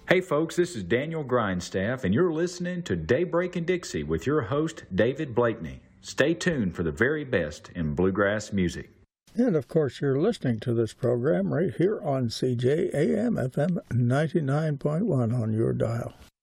Hey folks, this is Daniel Grindstaff, and you're listening to Daybreak in Dixie with your host, David Blakeney. Stay tuned for the very best in bluegrass music. And of course, you're listening to this program right here on CJAM FM 99.1 on your dial.